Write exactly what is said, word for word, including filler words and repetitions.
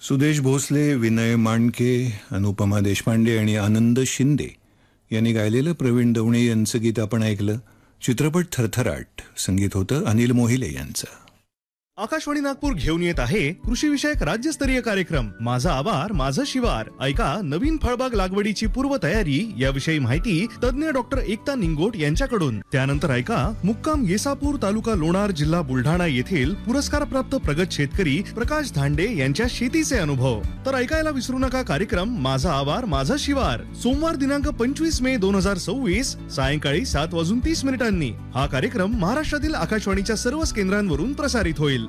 सुदेश भोसले, विनय मांडके, अनुपमा देशपांडे आणि आनंद शिंदे यांनी गायलेलं प्रवीण दवणे यांचं गीत आपण ऐकलं. चित्रपट थरथराट. संगीत होतं अनिल मोहिले यांचं. आकाशवाणी नागपूर घेऊन येत आहे कृषी विषयक राज्यस्तरीय कार्यक्रम माझा आवार माझं शिवार. ऐका नवीन फळबाग लागवडीची पूर्वतयारी याविषयी माहिती तज्ञ डॉक्टर एकता निंगोट यांच्याकडून. त्यानंतर ऐका मुक्काम येसापूर तालुका लोणार जिल्हा बुलढाणा येथील पुरस्कारप्राप्त प्रगत शेतकरी प्रकाश धांडे यांच्या शेतीचे अनुभव. तर ऐकायला विसरू नका कार्यक्रम माझा आवार माझं शिवार सोमवार दिनांक पंचवीस मे दोन हजार सव्वीस सायंकाळी सात वाजून तीस मिनिटांनी. हा कार्यक्रम महाराष्ट्रातील आकाशवाणीच्या सर्वच केंद्रांवरून प्रसारित होईल.